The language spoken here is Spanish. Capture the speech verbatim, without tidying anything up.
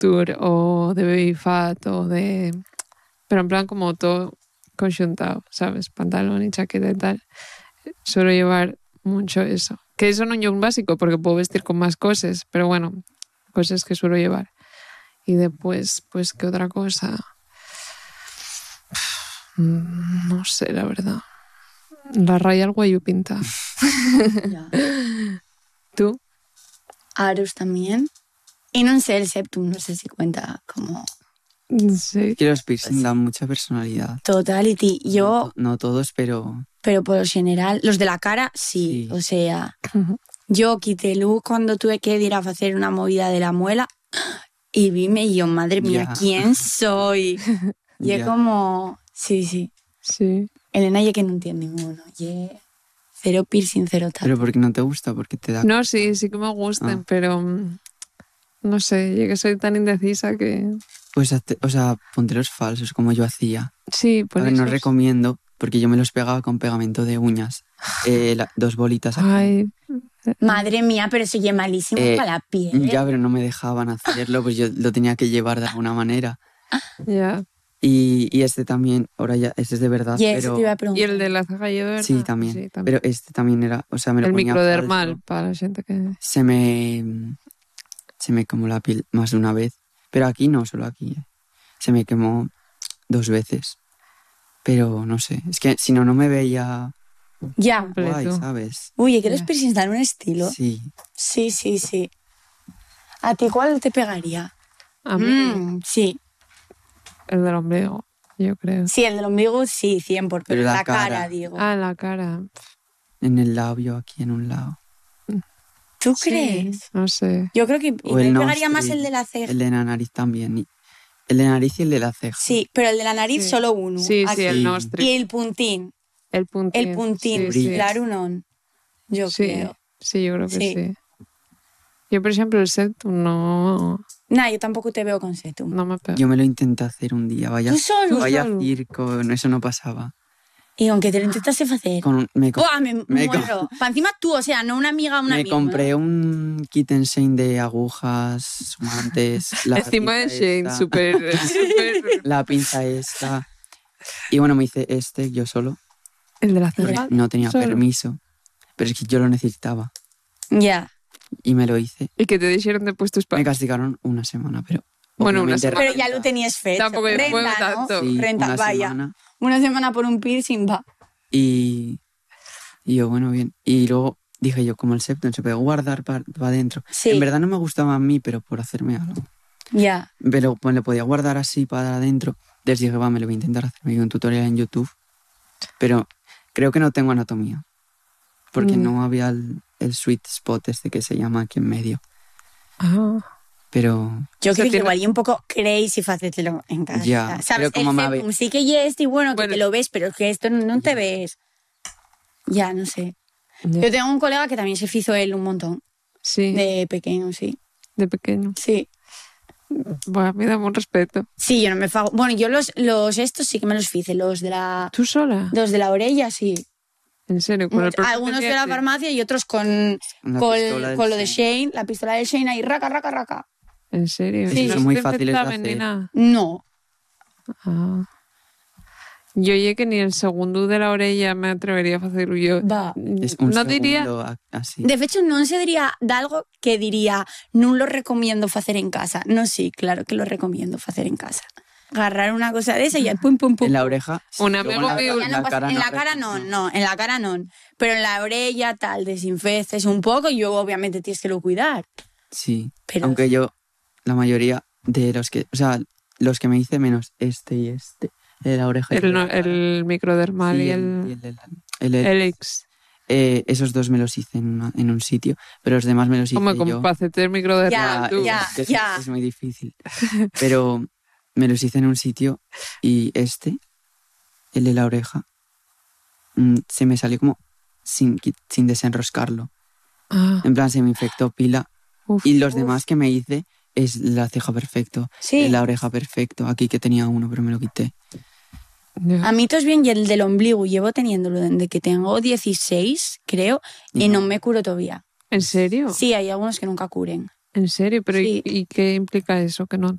tour o de baby fat o de... Pero en plan como todo conjuntado, ¿sabes? Pantalón y chaqueta y tal. Suelo llevar mucho eso. Que eso no es un básico porque puedo vestir con más cosas, pero bueno, cosas que suelo llevar. Y después, pues, ¿qué otra cosa? No sé, la verdad. La raya al guayu pinta. Ya. ¿Tú? Aros también. Y no sé, el septum, no sé si cuenta como... Sí. Que los piercing dan mucha personalidad. Totality. Yo, No, to- no todos, pero... pero por lo general, los de la cara, sí. Sí. O sea, Ujú. yo quité luz cuando tuve que ir a hacer una movida de la muela y vime y yo, madre mía, Ya. ¿quién soy? Y es Ya. como... Sí, sí. Sí. Elena ya que no entiende ninguno. Ye, cero piercing, cero tal. Pero porque no te gusta, porque te da... No, sí, sí que me gustan, Ah. pero mm, no sé, yo que soy tan indecisa que... Pues, hazte- o sea, ponte los falsos, como yo hacía. Sí, por A ver, eso. no recomiendo, porque yo me los pegaba con pegamento de uñas. Eh, la- dos bolitas aquí. Ay, Madre mía, pero eso ya malísimo Eh, para la piel. Ya, pero no me dejaban hacerlo, pues yo lo tenía que llevar de alguna manera. ya. Y, y este también, ahora ya, este es de verdad, Y eso pero... te iba a Y preguntar. el de la ceja de verdad. Sí, también. Sí, también. Pero este también era, o sea, me lo El ponía microdermal, falso. para la gente que... Se me... Se me quemó la piel más de una vez. Pero aquí no, solo aquí. eh. Se me quemó dos veces. Pero no sé, es que si no, no me veía Ya. Completo. guay, ¿sabes? Uy, es que los Ya. piercings dan un estilo. Sí. Sí, sí, sí. ¿A ti cuál te pegaría? A mí, Mm, sí. el del ombligo, yo creo. Sí, el del ombligo, sí, cien por ciento. Pero Pero la la cara, cara. digo. Ah, la cara. En el labio, aquí en un lado. ¿Tú Sí, crees? no sé. Yo creo que O me el pegaría nostril, más el de la ceja. El de la nariz también. y- El de nariz y el de la ceja. Sí, pero el de la nariz Sí. solo uno. Sí, Aquí. sí, el Sí. nostril. Y el puntín. El puntín. El puntín. Sí, sí. Claro, no. Yo Sí, creo. sí, yo creo que Sí. sí. Yo, por ejemplo, el septum no, Nah, yo tampoco te veo con setum. no me pega. Yo me lo intenté hacer un día. Vaya, ¿Tú solo? vaya solo? circo, no, eso no pasaba. Y aunque te lo intentase hacer. Con un- me, co- ¡Buah, me, me co- muero! Pa' encima tú, o sea, no una amiga, una me amiga. compré un kit Ensein de agujas, sumantes, la Encima de pinza Shane, esta, súper... súper- la pinza esta. Y bueno, me hice este yo solo. El de la porque ceja. no tenía solo. permiso. Pero es que yo lo necesitaba. Ya. Y me lo hice. Y que te dijeron después tus Me padres. castigaron una semana, pero... Bueno, una obviamente semana. Pero ya lo renta. tenías fecho. Tampoco fue Renta, ¿no? tanto. Sí, Renta, una vaya. semana. Una semana por un piercing, va. Y, y yo, bueno, bien. Y luego dije yo, como el septum se puede guardar para adentro. Sí. En verdad no me gustaba a mí, pero por hacerme algo. Ya. Pero pues, le podía guardar así para adentro. Les dije, va, me lo voy a intentar hacer. Me dio un tutorial en YouTube. Pero creo que no tengo anatomía. Porque Mm. no había el, el sweet spot este que se llama aquí en medio. Ah. Pero Yo O sea, creo que tiene- igual y un poco crazy hacértelo en casa. Ya, ¿Sabes? pero como el me septum habe- sí que ya este y bueno, que Bueno. te lo ves, pero es que esto no, no te ves. Ya, no sé. Ya. Yo tengo un colega que también se hizo él un montón. Sí, de, De pequeño, sí. pequeño. Sí. Bueno, a mí dame un respeto. Sí, yo no me fago. Bueno, yo los, los estos sí que me los hice, los de la, ¿Tú sola? los de la orella, sí. En serio, con el propio Algunos de la paciente? farmacia y otros con, Una con, pistola del con lo de Shane. Shane, la pistola de Shane ahí, raca, raca, raca. En serio. Sí. ¿Y no Son se muy te fáciles de infectaban ni hacer. nada? No. Ah. Yo llegué que ni el segundo de la orella me atrevería a hacer yo. Va. es un no diría... segundo a- así. De hecho, no se diría de algo que diría, no lo recomiendo hacer en casa. No, sí, claro que lo recomiendo hacer en casa. Agarrar una cosa de esa y ya pum, pum, pum. En la oreja. sí, Un luego amigo en la- mío- Ya en no la pasa- cara en no la cara reacciona. no, no, en la cara no. Pero en la orella tal, desinfectes un poco y luego obviamente tienes que lo cuidar. Sí, Pero- aunque yo, la mayoría de los que, o sea, los que me hice menos este y este, el de la oreja y El, de no- la cara. el microdermal Sí, y el, el... y el, el- el- el- Helix. eh, esos dos me los hice en, una- en un sitio, pero los demás me los hice Como con yo. paceter microdermal. Ya, tú. ya. es, que es- es muy difícil. Pero me los hice en un sitio y este, el de la oreja, mm, se me salió como sin, qui- sin desenroscarlo. Ah, En plan, se me infectó pila. uf. Y los demás que me hice es la ceja perfecto, Sí. la oreja perfecto. Aquí que tenía uno, pero me lo quité. Ya. A mí todo es bien y el del ombligo llevo teniéndolo desde que tengo dieciséis, creo, y no me curo todavía. ¿En serio? Sí, hay algunos que nunca curen. ¿En serio? ¿Pero Sí. ¿y, y qué implica eso? Que no